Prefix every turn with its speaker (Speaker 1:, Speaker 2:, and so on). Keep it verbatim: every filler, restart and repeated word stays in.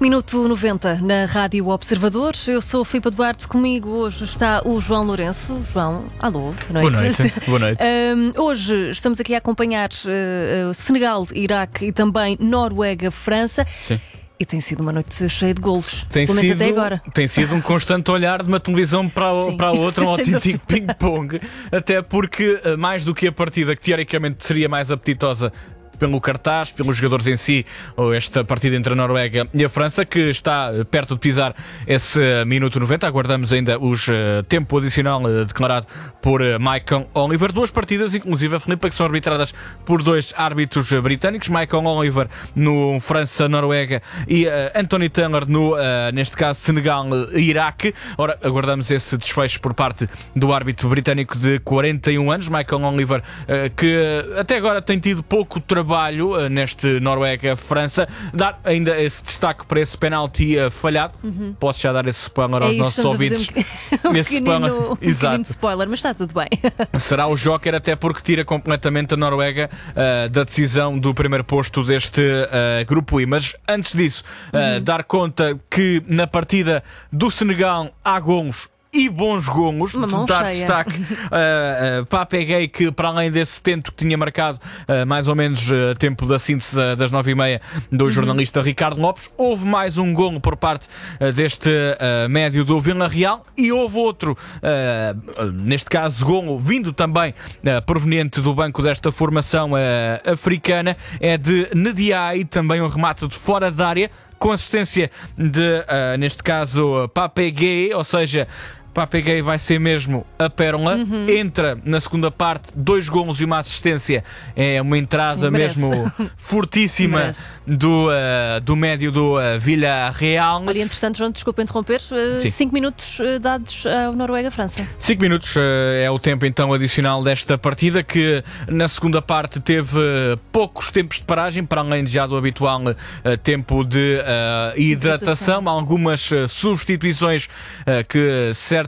Speaker 1: Minuto noventa na Rádio Observador. Eu sou a Filipa Duarte, comigo hoje está o João Lourenço. João, alô, boa noite.
Speaker 2: Boa noite. Boa noite.
Speaker 1: um, hoje estamos aqui a acompanhar uh, Senegal, Iraque e também Noruega, França.
Speaker 2: Sim.
Speaker 1: E tem sido uma noite cheia de golos,
Speaker 2: Tem
Speaker 1: pelo menos
Speaker 2: sido,
Speaker 1: até agora.
Speaker 2: tem sido um constante olhar de uma televisão para a, para a outra, um autêntico ping-pong. Até porque, mais do que a partida que teoricamente seria mais apetitosa pelo cartaz, pelos jogadores em si, ou esta partida entre a Noruega e a França, que está perto de pisar esse minuto noventa. Aguardamos ainda o uh, tempo adicional uh, declarado por uh, Michael Oliver. Duas partidas, inclusive, a Filipa, que são arbitradas por dois árbitros uh, britânicos, Michael Oliver no França-Noruega e uh, Anthony Taylor no, uh, neste caso, Senegal-Iraque. Ora, aguardamos esse desfecho por parte do árbitro britânico de quarenta e um anos, Michael Oliver, uh, que uh, até agora tem tido pouco trabalho trabalho neste Noruega-França. Dar ainda esse destaque para esse penalti uh, falhado. Uhum. Posso já dar esse spoiler aos
Speaker 1: é isso,
Speaker 2: nossos ouvintes?
Speaker 1: Um, um
Speaker 2: esse
Speaker 1: pequenino,
Speaker 2: spoiler.
Speaker 1: um
Speaker 2: Exato.
Speaker 1: spoiler, mas está tudo bem.
Speaker 2: Será o Joker, até porque tira completamente a Noruega uh, da decisão do primeiro posto deste uh, grupo I. Mas antes disso, uh, uhum. dar conta que na partida do Senegal há golos e bons golos, de dar cheia. Destaque uh, uh, Pape Gueye, que para além desse tento que tinha marcado uh, mais ou menos uh, tempo da síntese uh, das nove e meia do uhum. jornalista Ricardo Lopes, houve mais um golo por parte uh, deste uh, médio do Villarreal e houve outro, uh, uh, neste caso golo vindo também uh, proveniente do banco desta formação uh, africana, é de Ndiaye, também um remate de fora da área, com assistência de, uh, neste caso, Pape Gueye, ou seja, Pape Gueye vai ser mesmo a pérola. Uhum. Entra na segunda parte, dois golos e uma assistência. É uma entrada Sim, mesmo fortíssima do, uh, do médio do uh, Villarreal.
Speaker 1: Olha, entretanto, João, desculpa interromper, uh, cinco minutos uh, dados ao Noruega-França.
Speaker 2: Cinco minutos uh, é o tempo então adicional desta partida, que na segunda parte teve uh, poucos tempos de paragem, para além já do habitual uh, tempo de uh, hidratação. hidratação. Algumas uh, substituições uh, que certo